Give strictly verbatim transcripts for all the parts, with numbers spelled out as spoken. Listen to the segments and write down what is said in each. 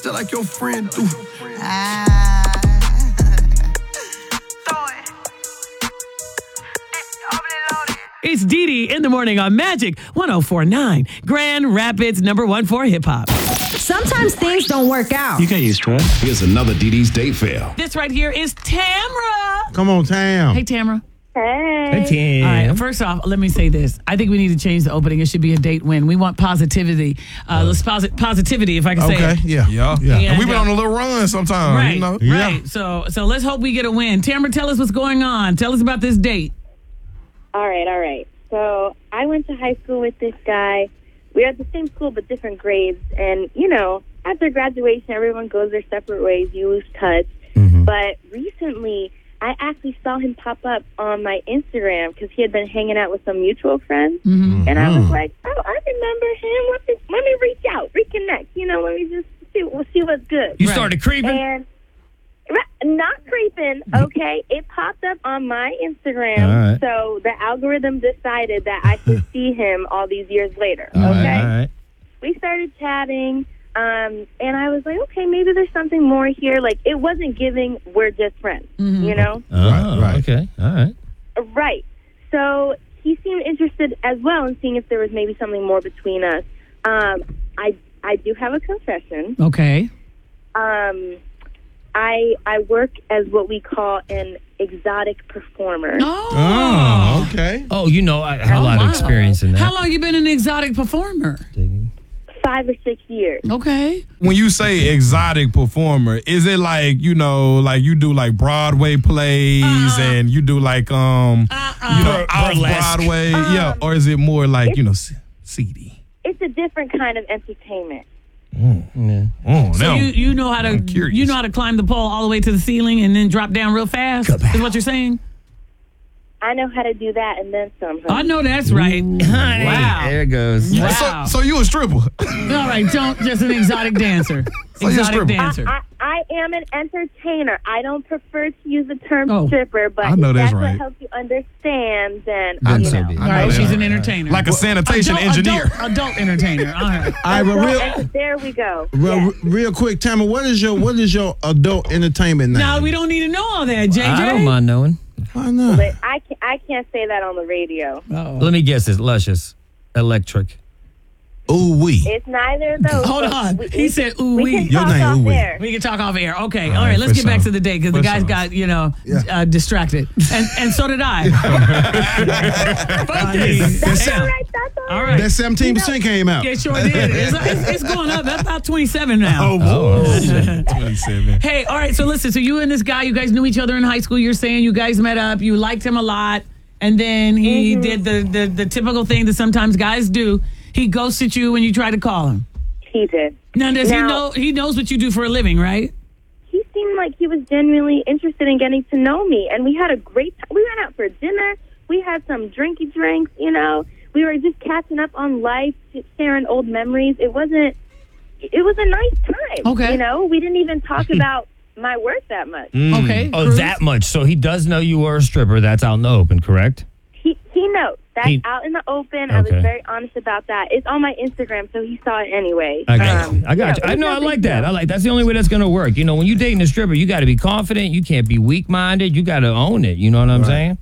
still like your friend do. Ah. It's Dee Dee in the morning on Magic one oh four point nine, Grand Rapids number one for hip hop. Sometimes things don't work out. You get used to it. Here's another Dee Dee's date fail. This right here is Tamra. Come on, Tam. Hey, Tamra. Hey. Hey, Tim. All right, first off, let me say this. I think we need to change the opening. It should be a date win. We want positivity. Uh, let's posit- positivity, if I can say Okay, it. yeah. Yeah. Yeah. And we've been uh, on a little run sometimes, Right, you know? right. So, so let's hope we get a win. Tamra, tell us what's going on. Tell us about this date. All right, all right. So I went to high school with this guy. We were at the same school but different grades. And, you know, after graduation, everyone goes their separate ways. You lose touch. Mm-hmm. But recently, I actually saw him pop up on my Instagram because he had been hanging out with some mutual friends. Mm-hmm. And I was like, oh, I remember him. Let me, let me reach out, reconnect. You know, let me just see, we'll see what's good. You started creeping? And not creeping, okay? It popped up on my Instagram, All right. so the algorithm decided that I should see him all these years later, All okay? right, all right. We started chatting, um, and I was like, okay, maybe there's something more here. Like, it wasn't giving, we're just friends, you know? Oh, Right, right. Okay, all right. Right. So he seemed interested as well in seeing if there was maybe something more between us. Um, I, I do have a confession. Okay. Um... I I work as what we call an exotic performer. Oh. Oh, okay. Oh, you know, I have a Oh, lot wow. of experience in that. How long you been an exotic performer? Five or six years. Okay. When you say exotic performer, is it like, you know, like you do like Broadway plays Uh-uh. and you do like, um, Uh-uh. you know, off Burlesque. Broadway? Um, yeah. Or is it more like, you know, c- seedy? It's a different kind of entertainment. Yeah. Oh, So now. you, you know how to I'm curious. you know how to climb the pole all the way to the ceiling and then drop down real fast? Is what you're saying? I know how to do that and then some. I know that's right. Honey, Wow. there it goes. Wow. So, so you a stripper? All right, don't just an exotic dancer. So you're a exotic stripper. dancer. I, I am an entertainer. I don't prefer to use the term Oh. stripper, but I know if that's that's right. what helps you understand, then, Then you so know. be it. all right, that. she's an entertainer. Like a sanitation adult, engineer. Adult, adult entertainer. All right. All right, but Adult real, enter- there we go. real, Yes. real quick, Tamara, what is your what is your adult entertainment name? Now we don't need to know all that, J J. I don't mind knowing. Why not? But I, can, I can't say that on the radio. Uh-oh. Let me guess this. Luscious. Electric. Ooh wee. It's neither of those. Hold but on. we- He we- said, ooh, we wee. can Your talk name, off ooh, wee. air. We can talk off air. Okay. All All right. right, Let's for get back sure. to the day because For the guys sure. got, you know, Yeah. uh, distracted. And and so did I. I mean, That's yeah. all right. That's all All right. right. That seventeen percent came out. It sure did. It's, it's, it's going up. That's about twenty-seven now. Oh, twenty-seven. Hey, all right. So listen. So you and this guy, you guys knew each other in high school. You're saying you guys met up. You liked him a lot, and then he did the, the the typical thing that sometimes guys do. He ghosted you when you tried to call him. He did. Now does he Now- know? He knows what you do for a living, right? He seemed like he was genuinely interested in getting to know me, and we had a great time. We went out for dinner. We had some drinky drinks, you know. We were just catching up on life, sharing old memories. It wasn't, it was a nice time. Okay. You know, we didn't even talk about my work that much. Okay. Oh, Cruz? that much. So he does know you were a stripper. That's out in the open, correct? He he knows. That's He- out in the open. I was Okay. very honest about that. It's on my Instagram, so he saw it anyway. I got Um, you. I got yeah, you. it I was know. I nothing like that. to- I like that's the only way that's gonna work. You know, when you dating a stripper, you got to be confident. You can't be weak minded. You got to own it. You know what I'm saying?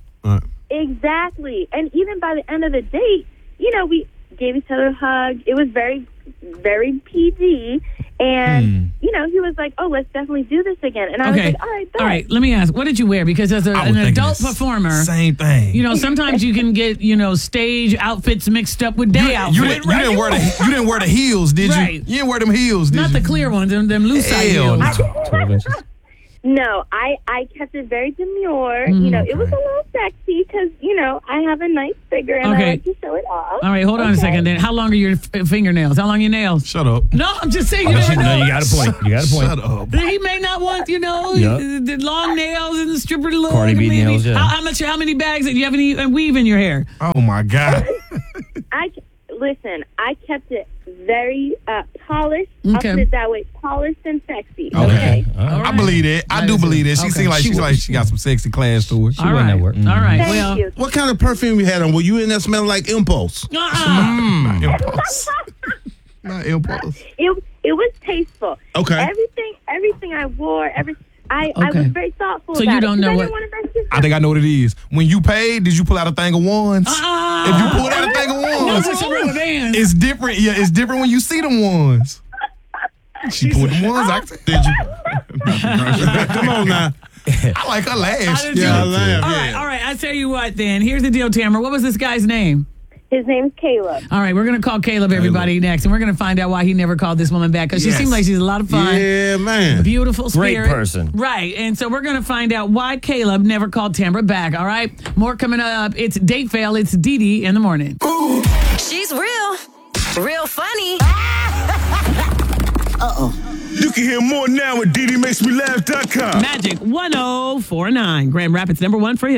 Exactly. And even by the end of the date, you know, we gave each other a hug. It was very, very P G. And, you know, he was like, oh, let's definitely do this again. And I was Okay. like, all right, bet. All right. Let me ask. What did you wear? Because as a, I was an thinking adult the performer, Same thing. you know, sometimes you can get, you know, stage outfits mixed up with day you, you, outfits. didn't, you didn't wear the you didn't wear the heels, did Right. you? You didn't wear them heels, did Not you? the clear ones, them, them loose side Hell heels. no. twelve inches. No, I, I kept it very demure. Mm, you know, it was a little sexy because, you know, I have a nice figure and Okay. I like to show it off. All right, hold on a Okay. second. Then, how long are your f- fingernails? How long are your nails? Shut up. No, I'm just saying. You No, never know. you got a point. You got a point. Shut up. He may not want, you know, Yup. the long nails and the stripper look. Cardi B maybe. nails, yeah. How, how much? How many bags? Do you have any uh, weave in your hair? Oh my God. I, listen, I kept it very uh, polished. I'll Okay. put it that way, polished and sexy. Okay. Okay. All right. All I right. believe it. I do Nice. believe it. She Okay. seems like She she's was- like she got some sexy class to her. All wasn't right. at work. All right. Thank Well, you. What kind of perfume you had on? Were you in there smelling like Impulse? uh-uh. Impulse. Not impulse. It It was tasteful. Okay. Everything, everything I wore, every I, I Okay. was very thoughtful So about you it. don't 'cause know I what- didn't want to mess this I up. think I know what it is. When you paid, did you pull out a thing of ones? Ah! If you pulled out a thing of No, ones, it's a rubber band. it's different. Yeah, it's different when you see them ones. She pulled them ones. I, Did you? Come on now. I like her laugh. I did Yeah, I too. laugh. All right, yeah. all right. I tell you what. Then here's the deal, Tamara. What was this guy's name? His name's Caleb. All right, we're gonna call Caleb, everybody, next, and we're gonna find out why he never called this woman back because Yes. she seemed like she's a lot of fun. Yeah, man. Beautiful Great spirit. person. Right. And so we're going to find out why Caleb never called Tamara back. All right. More coming up. It's Date Fail. It's Dee Dee in the morning. She's real, real funny. You can hear more now at D D makes me laugh dot com. Magic one oh four nine. Grand Rapids number one for him.